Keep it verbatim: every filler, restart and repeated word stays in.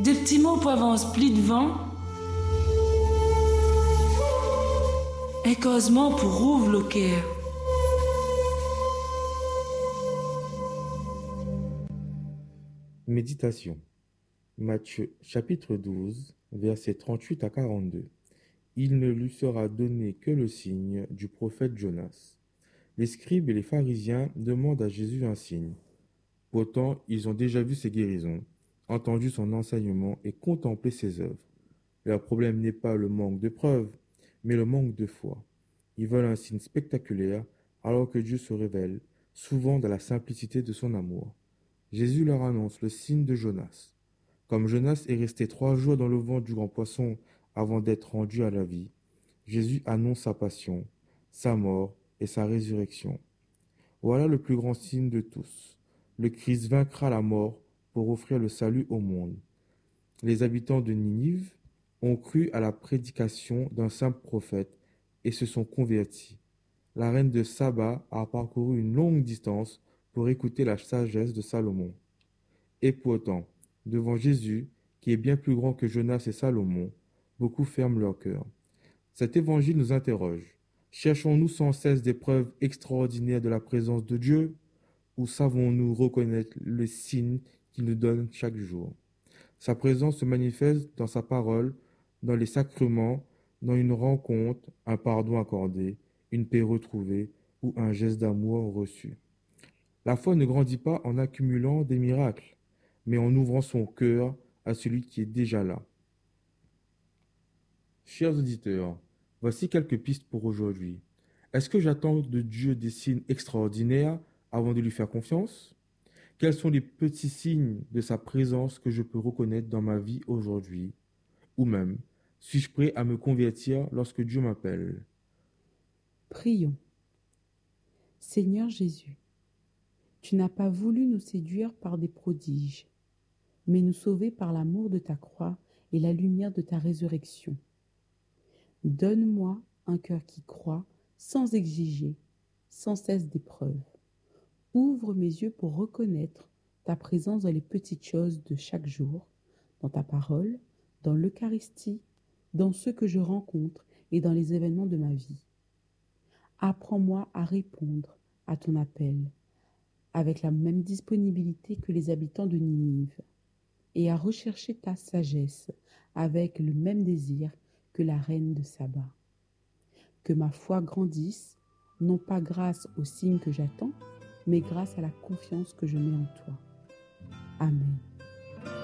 Des petits mots pour avance pli devant. Un causement pour ouvre le cœur. Méditation. Matthieu chapitre douze, versets trente-huit à quarante-deux. Il ne lui sera donné que le signe du prophète Jonas. Les scribes et les pharisiens demandent à Jésus un signe. Pourtant, ils ont déjà vu ses guérisons, entendu son enseignement et contemplé ses œuvres. Leur problème n'est pas le manque de preuves, mais le manque de foi. Ils veulent un signe spectaculaire, alors que Dieu se révèle, souvent dans la simplicité de son amour. Jésus leur annonce le signe de Jonas. Comme Jonas est resté trois jours dans le ventre du grand poisson avant d'être rendu à la vie, Jésus annonce sa passion, sa mort et sa résurrection. Voilà le plus grand signe de tous. Le Christ vaincra la mort pour offrir le salut au monde. Les habitants de Ninive ont cru à la prédication d'un simple prophète et se sont convertis. La reine de Saba a parcouru une longue distance pour écouter la sagesse de Salomon. Et pourtant, devant Jésus, qui est bien plus grand que Jonas et Salomon, beaucoup ferment leur cœur. Cet évangile nous interroge. Cherchons-nous sans cesse des preuves extraordinaires de la présence de Dieu, ou savons-nous reconnaître le signe qu'il nous donne chaque jour? Sa présence se manifeste dans sa parole, dans les sacrements, dans une rencontre, un pardon accordé, une paix retrouvée ou un geste d'amour reçu. La foi ne grandit pas en accumulant des miracles, mais en ouvrant son cœur à celui qui est déjà là. Chers auditeurs, voici quelques pistes pour aujourd'hui. Est-ce que j'attends de Dieu des signes extraordinaires avant de lui faire confiance? Quels sont les petits signes de sa présence que je peux reconnaître dans ma vie aujourd'hui? Ou même, suis-je prêt à me convertir lorsque Dieu m'appelle? Prions. Seigneur Jésus, tu n'as pas voulu nous séduire par des prodiges, mais nous sauver par l'amour de ta croix et la lumière de ta résurrection. Donne-moi un cœur qui croit sans exiger, sans cesse d'épreuves. Ouvre mes yeux pour reconnaître ta présence dans les petites choses de chaque jour, dans ta parole, dans l'Eucharistie, dans ceux que je rencontre et dans les événements de ma vie. Apprends-moi à répondre à ton appel avec la même disponibilité que les habitants de Ninive et à rechercher ta sagesse avec le même désir que la reine de Saba. Que ma foi grandisse, non pas grâce aux signes que j'attends, mais grâce à la confiance que je mets en toi. Amen.